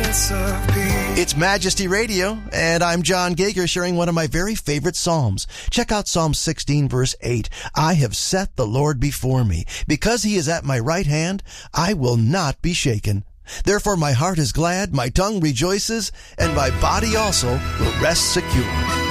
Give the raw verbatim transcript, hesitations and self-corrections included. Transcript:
Prince of Peace. It's Majesty Radio, and I'm John Gager sharing one of my very favorite Psalms. Check out Psalm sixteen, verse eight. I have set the Lord before me. Because he is at my right hand, I will not be shaken. Therefore my heart is glad, my tongue rejoices, and my body also will rest secure.